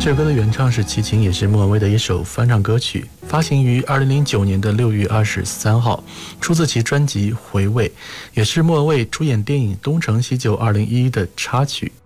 这首歌的原唱是齐秦，也是莫文蔚的一首翻唱歌曲，发行于2009年的6月23号，出自其专辑《回味》，也是莫文蔚出演电影《东成西就2011》的插曲。